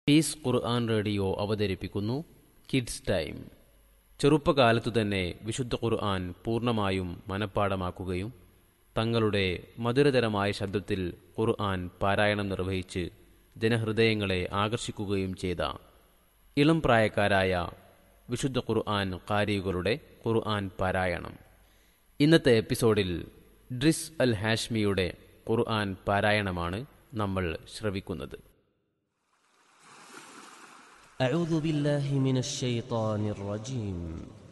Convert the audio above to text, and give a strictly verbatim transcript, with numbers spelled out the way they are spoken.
Piece ഖുർആൻ radio അവതരിപ്പിക്കുന്നു kids time. ചെറുപ്പകാലത്തു തന്നെ വിശുദ്ധ ഖുർആൻ പൂർണ്ണമായും മനഃപ്പാഠമാക്കുകയും തങ്ങളുടെ മധുരതരമായ ശബ്ദത്തിൽ ഖുർആൻ പാരായണം നിർവഹിച്ച് ജനഹൃദയങ്ങളെ ആകർഷിക്കുകയും ചെയ്ത ഇളം പ്രായക്കാരായ വിശുദ്ധ ഖുർആൻ ഖാരികളുടെ ഖുർആൻ പാരായണം. ഇന്നത്തെ എപ്പിസോഡിൽ ഡ്രിസ് അൽ ഹാഷ്മിയുടെ ഖുർആൻ പാരായണമാണ് നമ്മൾ ശ്രവിക്കുന്നത്. أعوذ بالله من الشيطان الرجيم.